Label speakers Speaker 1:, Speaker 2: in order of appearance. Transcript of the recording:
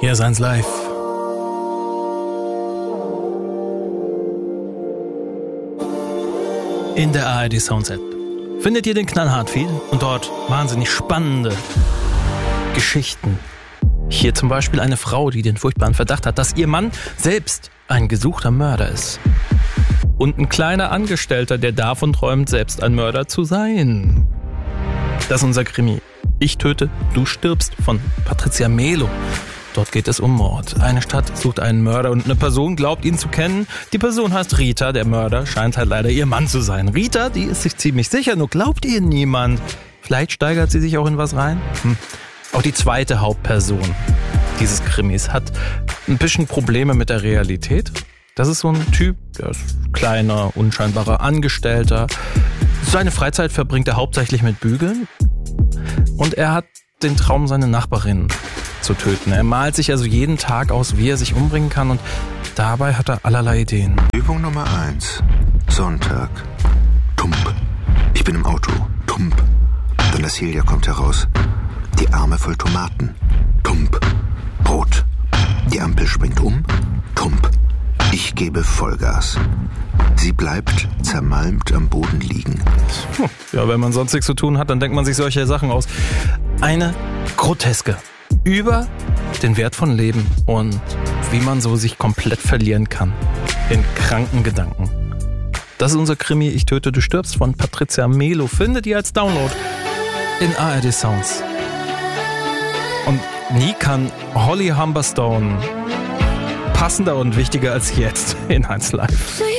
Speaker 1: Hier ist 1 Live. In der ARD Soundset findet ihr den Knallhart-Feed und dort wahnsinnig spannende Geschichten. Hier zum Beispiel eine Frau, die den furchtbaren Verdacht hat, dass ihr Mann selbst ein gesuchter Mörder ist. Und ein kleiner Angestellter, der davon träumt, selbst ein Mörder zu sein. Das ist unser Krimi. Ich töte, du stirbst von Patricia Melo. Dort geht es um Mord. Eine Stadt sucht einen Mörder und eine Person glaubt, ihn zu kennen. Die Person heißt Rita, der Mörder scheint halt leider ihr Mann zu sein. Rita, die ist sich ziemlich sicher, nur glaubt ihr niemand. Vielleicht steigert sie sich auch in was rein? Auch die zweite Hauptperson dieses Krimis hat ein bisschen Probleme mit der Realität. Das ist so ein Typ, der ist kleiner, unscheinbarer Angestellter. Seine Freizeit verbringt er hauptsächlich mit Bügeln. Und er hat den Traum, seine Nachbarin zu töten. Er malt sich also jeden Tag aus, wie er sich umbringen kann, und dabei hat er allerlei Ideen.
Speaker 2: Übung Nummer 1. Sonntag. Tump. Ich bin im Auto. Tump. Donna Celia kommt heraus. Die Arme voll Tomaten. Tump. Brot. Die Ampel springt um. Tump. Ich gebe Vollgas. Sie bleibt zermalmt am Boden liegen.
Speaker 1: Ja, wenn man sonst nichts zu tun hat, dann denkt man sich solche Sachen aus. Eine Groteske über den Wert von Leben und wie man so sich komplett verlieren kann in kranken Gedanken. Das ist unser Krimi Ich töte, du stirbst von Patricia Melo. Findet ihr als Download in ARD Sounds. Und nie kann Holly Humberstone passender und wichtiger als jetzt in 1 Live.